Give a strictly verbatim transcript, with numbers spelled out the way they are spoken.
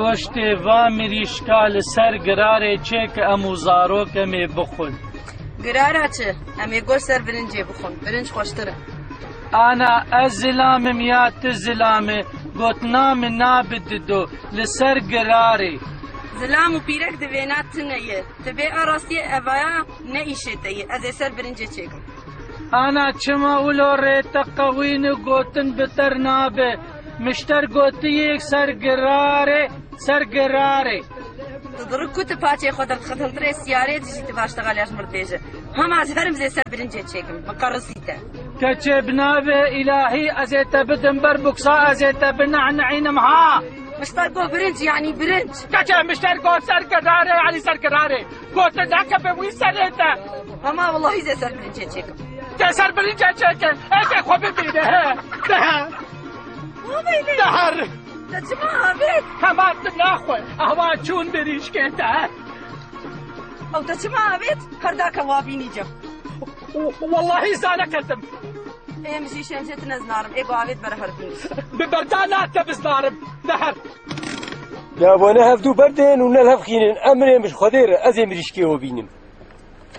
گۆشتێ وا مریشکا لەسەر گرارێ چێ کە ئەموو زارۆکەمێ بخۆن. گرارە چ؟ ئەمێ گۆشت سەر برنجێ بخۆن، برنج خۆشترە. ئانا ئەس زلامم یا ت زلامێ گوتنا من نابددۆ لەسەر گرارێ. زلام و پیرەک دەوێنات تنەیە، دەبێ ئاڕاستیە ئەڤایە نەئیشێتەیە، ئەزێ سەر برنجێ چێکم. ئانا چما ئولۆ ڕێتە قەوین و گوتن بتەر نابێ، مشتەر گوتیەک سەر گرارێ سەر گرارێ. دڕک کوتە پاچێ خۆ دەرخەتەنترێ سیارێ دژیتە باشتەغالیاش مردێژە. هەماز هەرم زێ سەر برنجێ چێکم، بەقەڕسیتە. کەچێ بنابێ ئیلاهی ئەزێتە بدم بەر بوکسا ئەزێتە بنەعنەعینم ها. مشتەر گۆ برنج یعنی برنج. کەچێ مشتەر گۆ سەر گرارێ یعنی سەر گرارێ. گۆتە داکە بێ وی سەرێتە. هەما وەڵاهی زێ سەر برنجێ چێکم. تێ سەر برنجێ چێکن، ئێکێ خۆ ببینە هێ. دەهە. دەهەر. دەچما ئابێت. هەمان ناخۆ، ئەوا چوون بریشکێتە. ئەو دەچما ئابێت، هەرداکە وا بینیجەم. وەڵاهی زانەکەتم. ئێمژی شێنجێت نەزنارم، ئێگۆ ئاوێت بەرە هەربینی. ببەردا ناتە بزنارم، دەهەر. دابۆنە هەفتوو بەردێن و نەلهەفخینن ئەمرێ مش خۆدێرە ئەزێ مریشکێوە بینم.